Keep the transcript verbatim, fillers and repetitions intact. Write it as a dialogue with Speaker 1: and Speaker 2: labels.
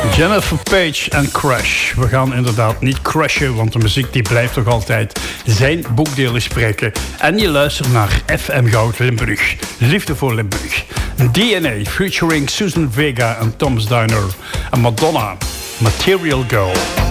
Speaker 1: Jennifer Page en Crash. We gaan inderdaad niet crashen, want de muziek die blijft toch altijd zijn boekdelen spreken. En je luistert naar F M Goud Limburg. Liefde voor Limburg. D N A featuring Susan Vega en Thomas Diner. En Madonna, Material Girl.